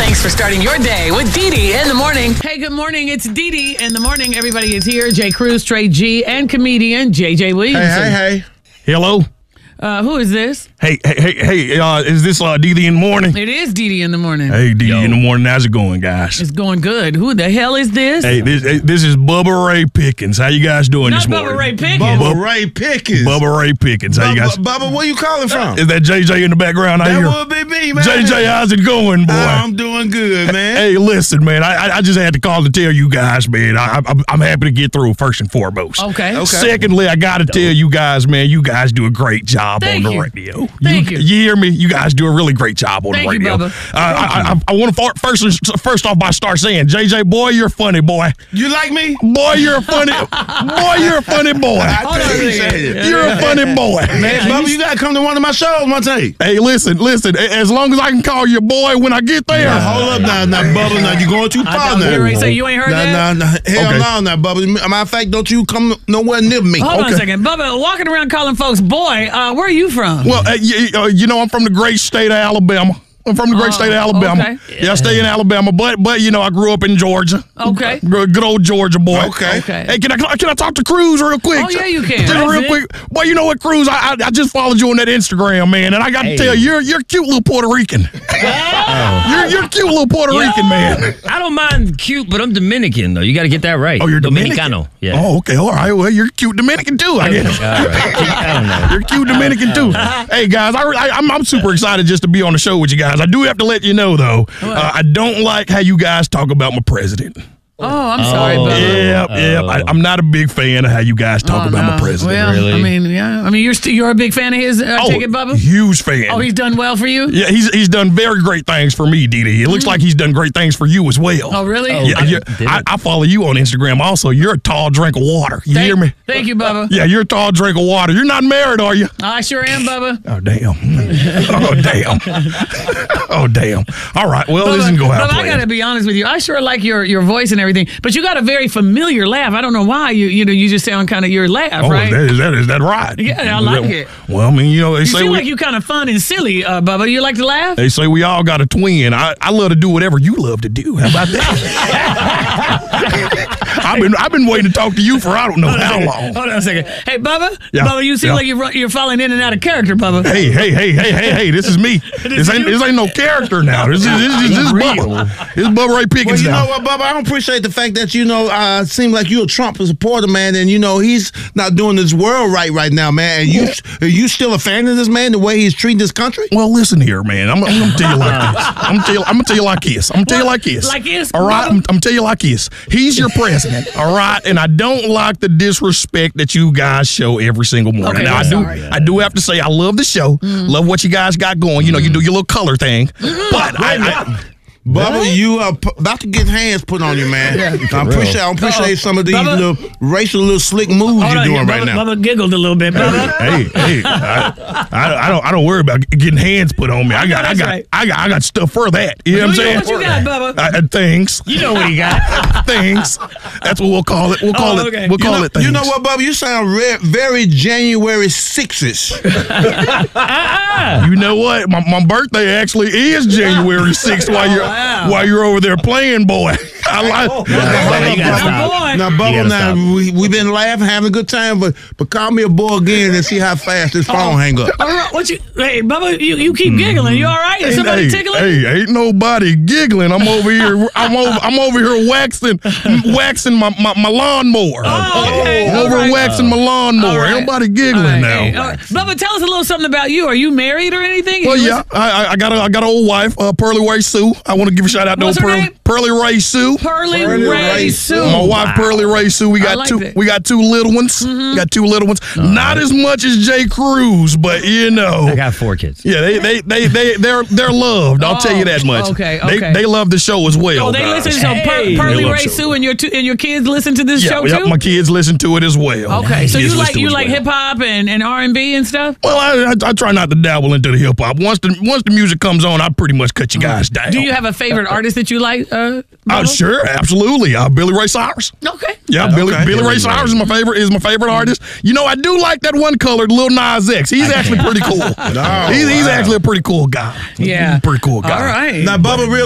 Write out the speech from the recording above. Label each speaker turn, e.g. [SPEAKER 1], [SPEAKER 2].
[SPEAKER 1] Thanks for starting your day with Dee Dee in the morning.
[SPEAKER 2] Hey, good morning. It's Dee Dee in the morning. Everybody is here. Jay Cruz, Trey G, and comedian JJ Williamson.
[SPEAKER 3] Hey.
[SPEAKER 4] Hello.
[SPEAKER 2] Who is this?
[SPEAKER 4] Hey, is this Dee Dee in the morning?
[SPEAKER 2] It is Dee Dee in the morning.
[SPEAKER 4] Hey, Dee Dee in the morning. How's it going, guys?
[SPEAKER 2] It's going good. Who the hell is this?
[SPEAKER 4] Hey, this is Bubba Ray Pickens. How you guys doing
[SPEAKER 2] Not
[SPEAKER 4] this morning?
[SPEAKER 2] Bubba Ray Pickens.
[SPEAKER 3] Bubba Ray Pickens.
[SPEAKER 4] Bubba Ray Pickens. How you guys?
[SPEAKER 3] Bubba, where you calling from?
[SPEAKER 4] Is that JJ in the background? I
[SPEAKER 3] That
[SPEAKER 4] hear.
[SPEAKER 3] would be me, man.
[SPEAKER 4] JJ, how's it going, boy?
[SPEAKER 3] I'm doing good, man.
[SPEAKER 4] Hey, listen, man. I just had to call to tell you guys, man. I'm happy to get through first and foremost.
[SPEAKER 2] Okay.
[SPEAKER 4] Secondly, I got to tell you guys, man. You guys do a great job
[SPEAKER 2] Thank
[SPEAKER 4] on the
[SPEAKER 2] you.
[SPEAKER 4] radio.
[SPEAKER 2] Thank you.
[SPEAKER 4] You hear me? You guys do a really great job on
[SPEAKER 2] Thank
[SPEAKER 4] the
[SPEAKER 2] you,
[SPEAKER 4] radio.
[SPEAKER 2] Bubba.
[SPEAKER 4] I want to first off by start saying, JJ, boy, you're funny, boy.
[SPEAKER 3] You like me?
[SPEAKER 4] Boy, you're a funny. Boy, you're a funny boy.
[SPEAKER 3] I
[SPEAKER 2] Hold on a
[SPEAKER 3] appreciate
[SPEAKER 2] second.
[SPEAKER 3] it.
[SPEAKER 4] You're a funny boy.
[SPEAKER 3] Hey, Bubba, you gotta come to one of my shows one day.
[SPEAKER 4] Hey, listen. As long as I can call you boy when I get there.
[SPEAKER 3] Now, hold up now, Bubba. Now, you're going too far
[SPEAKER 2] You
[SPEAKER 3] now.
[SPEAKER 2] ready to say you ain't heard that?
[SPEAKER 3] Nah. Hell
[SPEAKER 4] Okay.
[SPEAKER 3] no, now, Bubba. Matter of fact, don't you come nowhere near me.
[SPEAKER 2] Hold on a second. Bubba, walking around calling folks boy, where are you from?
[SPEAKER 4] Well, you know, I'm from the great state of Alabama. I'm from the great state of Alabama.
[SPEAKER 2] okay.
[SPEAKER 4] Yeah, I stay in Alabama, but you know, I grew up in Georgia.
[SPEAKER 2] Okay.
[SPEAKER 4] Good old Georgia boy.
[SPEAKER 3] Okay.
[SPEAKER 4] Hey, can I talk to Cruz real quick?
[SPEAKER 2] Oh, yeah, you can.
[SPEAKER 4] Just
[SPEAKER 2] That's
[SPEAKER 4] real
[SPEAKER 2] it.
[SPEAKER 4] quick. Boy, you know what, Cruz? I just followed you on that Instagram, man, and I got to tell you, you're a cute little Puerto Rican. You're a cute little Puerto Rican, man.
[SPEAKER 5] I don't mind cute, but I'm Dominican, though. You got to get that right.
[SPEAKER 4] Oh, you're Dominican?
[SPEAKER 5] Dominicano. Yeah.
[SPEAKER 4] Oh, okay. All right. Well, you're cute Dominican too, I guess.
[SPEAKER 5] All right. I don't know.
[SPEAKER 4] You're cute Dominican too. Hey guys, I'm super excited just to be on the show with you guys. I do have to let you know though, I don't like how you guys talk about my president.
[SPEAKER 2] Oh, I'm sorry, Bubba.
[SPEAKER 4] I'm not a big fan of how you guys talk about my president.
[SPEAKER 2] Well,
[SPEAKER 5] Really?
[SPEAKER 2] I mean, you're a big fan of his. Take it, Bubba.
[SPEAKER 4] Huge fan.
[SPEAKER 2] Oh, he's done well for you.
[SPEAKER 4] Yeah, he's done very great things for me, Dee Dee. It looks like he's done great things for you as well.
[SPEAKER 2] Oh, really?
[SPEAKER 4] Yeah, I follow you on Instagram also. You're a tall drink of water. You hear me?
[SPEAKER 2] Thank you, Bubba.
[SPEAKER 4] Yeah, you're a tall drink of water. You're not married, are you?
[SPEAKER 2] I sure am, Bubba.
[SPEAKER 4] Oh, damn. Oh, damn. All right. Well, this isn't going to
[SPEAKER 2] Bubba,
[SPEAKER 4] happen.
[SPEAKER 2] I got to be honest with you. I sure like your voice and everything, but you got a very familiar laugh. I don't know why. You just sound kind of your laugh, right?
[SPEAKER 4] Is that right?
[SPEAKER 2] Yeah, I like it.
[SPEAKER 4] Well, I mean, you know, they
[SPEAKER 2] You
[SPEAKER 4] say
[SPEAKER 2] seem like you kind of fun and silly, Bubba. You like to laugh?
[SPEAKER 4] they say we all got a twin. I love to do whatever you love to do. How about that? I've been waiting to talk to you for I don't know how long.
[SPEAKER 2] Hold on a second. Hey, Bubba.
[SPEAKER 4] Yeah.
[SPEAKER 2] Bubba, you seem like you're falling in and out of character, Bubba.
[SPEAKER 4] Hey, this is me. This ain't no character now. This is Bubba. This is Bubba Ray Pickens
[SPEAKER 3] Well, you
[SPEAKER 4] now.
[SPEAKER 3] know what, Bubba? I don't appreciate the fact that, seem like you're a Trump supporter, man, and, he's not doing this world right now, man. And are you still a fan of this man, the way he's treating this country?
[SPEAKER 4] Well, listen here, man. I'm gonna tell you like this. I'm gonna tell you like this. All right, I'm gonna tell you like this. He's your president, all right, and I don't like the disrespect that you guys show every single morning.
[SPEAKER 2] Okay,
[SPEAKER 4] Now,
[SPEAKER 2] sorry.
[SPEAKER 4] I do have to say I love the show, love what you guys got going. You know, you do your little color thing, but
[SPEAKER 3] Bubba, you are about to get hands put on you, man. I appreciate some of these
[SPEAKER 2] Bubba.
[SPEAKER 3] little slick moves you're doing right now.
[SPEAKER 2] Bubba giggled a little bit, Bubba.
[SPEAKER 4] Hey, I don't worry about getting hands put on me. I got stuff for that. You know what I'm saying?
[SPEAKER 2] What you got, Bubba?
[SPEAKER 4] Things.
[SPEAKER 5] You know what he got.
[SPEAKER 4] Things. That's what we'll call it. We'll call it.
[SPEAKER 2] okay.
[SPEAKER 4] We'll call it things.
[SPEAKER 3] You know what, Bubba? You sound very January 6th.
[SPEAKER 4] You know what? My birthday actually is January 6th while you're over there playing, boy. I like.
[SPEAKER 3] Now, Bubba, we've been laughing, having a good time, but call me a boy again and see how fast this phone hang up.
[SPEAKER 2] Hey, Bubba, you keep giggling. You all right? Is somebody tickling?
[SPEAKER 4] Hey, ain't nobody giggling. I'm over here. I'm over here waxing my lawnmower.
[SPEAKER 2] Oh, okay.
[SPEAKER 4] I'm over waxing my lawnmower.
[SPEAKER 2] right.
[SPEAKER 4] Ain't nobody giggling now.
[SPEAKER 2] Hey, all right. Bubba, tell us a little something about you. Are you married or anything?
[SPEAKER 4] Well, yeah, I got an old wife, Pearly Ray Sue. I want to give a shout out to
[SPEAKER 2] What's her name?
[SPEAKER 4] Pearly Ray Sue.
[SPEAKER 2] Pearly
[SPEAKER 3] Ray
[SPEAKER 2] Ray
[SPEAKER 3] Sue.
[SPEAKER 2] Sue.
[SPEAKER 4] My wife, Pearly Ray Sue. We got
[SPEAKER 2] like
[SPEAKER 4] two.
[SPEAKER 2] that.
[SPEAKER 4] We got two little ones. Got two little ones. Not as much as Jay Cruz, but you know.
[SPEAKER 5] I got 4 kids.
[SPEAKER 4] Yeah, they're loved. I'll tell you that much.
[SPEAKER 2] Okay.
[SPEAKER 4] They love the show as well.
[SPEAKER 2] Oh, they
[SPEAKER 4] guys.
[SPEAKER 2] listen. So
[SPEAKER 5] Hey.
[SPEAKER 2] Pearly
[SPEAKER 4] They love
[SPEAKER 2] Ray
[SPEAKER 4] show.
[SPEAKER 2] Sue and your kids listen to this show
[SPEAKER 4] Yep,
[SPEAKER 2] too.
[SPEAKER 4] my kids listen to it as well.
[SPEAKER 2] Okay, so
[SPEAKER 4] Kids
[SPEAKER 2] you
[SPEAKER 4] listen to it as
[SPEAKER 2] like
[SPEAKER 4] well.
[SPEAKER 2] hip hop and R&B and stuff.
[SPEAKER 4] Well, I try not to dabble into the hip hop. Once the music comes on, I pretty much cut you guys down.
[SPEAKER 2] Do you have a favorite artist that you like? Bubba?
[SPEAKER 4] Sure, absolutely. Billy Ray Cyrus.
[SPEAKER 2] Okay.
[SPEAKER 4] Yeah, Billy Ray Cyrus is my favorite artist. You know, I do like that one colored Lil Nas X. He's actually pretty cool. He's actually a pretty cool guy.
[SPEAKER 2] Yeah.
[SPEAKER 4] Pretty cool guy.
[SPEAKER 2] All right.
[SPEAKER 3] Now, Bubba, real